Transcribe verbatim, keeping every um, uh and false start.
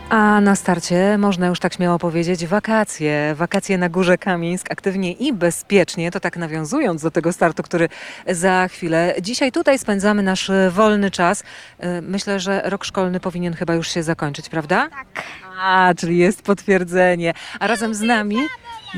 A na starcie można już tak śmiało powiedzieć wakacje. Wakacje na Górze Kamieńsk, aktywnie i bezpiecznie. To tak nawiązując do tego startu, który za chwilę. Dzisiaj tutaj spędzamy nasz e, wolny czas. E, Myślę, że rok szkolny powinien chyba już się zakończyć, prawda? Tak. A, czyli jest potwierdzenie. A razem z nami